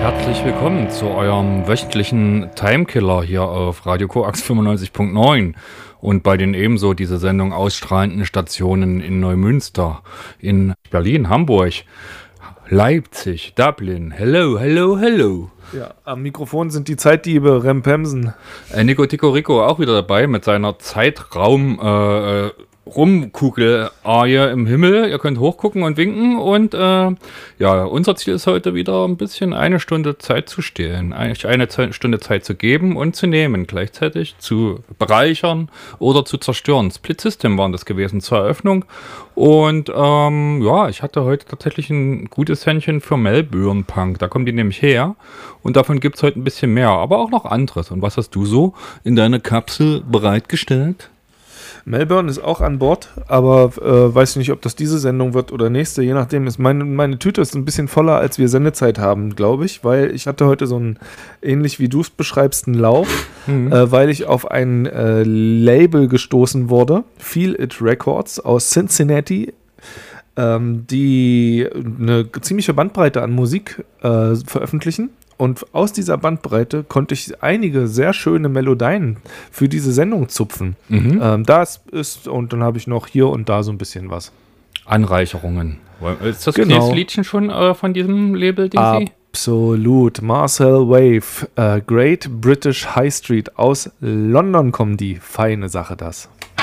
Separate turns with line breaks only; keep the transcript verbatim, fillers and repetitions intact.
Herzlich willkommen zu eurem wöchentlichen Timekiller hier auf Radio Koax fünfundneunzig Punkt neun und bei den ebenso diese Sendung ausstrahlenden Stationen in Neumünster, in Berlin, Hamburg, Leipzig, Dublin. Hello, hello, hello.
Ja, am Mikrofon sind die Zeitdiebe Rem Pemsen.
Äh, Nico Tico Rico auch wieder dabei mit seiner Zeitraum äh, Rumkugel-Arie im Himmel. Ihr könnt hochgucken und winken und äh, ja, unser Ziel ist heute wieder ein bisschen eine Stunde Zeit zu stehlen, eigentlich eine Ze- Stunde Zeit zu geben und zu nehmen, gleichzeitig zu bereichern oder zu zerstören. Split System waren das gewesen zur Eröffnung und ähm, ja, ich hatte heute tatsächlich ein gutes Händchen für Melbourne Punk, da kommen die nämlich her und davon gibt es heute ein bisschen mehr, aber auch noch anderes. Und was hast du so in deine Kapsel bereitgestellt?
Melbourne ist auch an Bord, aber äh, weiß nicht, ob das diese Sendung wird oder nächste, je nachdem. Ist meine, meine Tüte ist ein bisschen voller, als wir Sendezeit haben, glaube ich, weil ich hatte heute so einen, ähnlich wie du es beschreibst, einen Lauf, mhm. äh, weil ich auf ein äh, Label gestoßen wurde, Feel It Records aus Cincinnati, ähm, die eine ziemliche Bandbreite an Musik äh, veröffentlichen. Und aus dieser Bandbreite konnte ich einige sehr schöne Melodien für diese Sendung zupfen. Mhm. Ähm, das ist, und dann habe ich noch hier und da so ein bisschen was.
Anreicherungen. Ist das
genau.
dieses Liedchen schon äh, von diesem Label, D C?
Absolut. Marcel Wave, äh, Great British High Street aus London kommen die. Feine Sache das.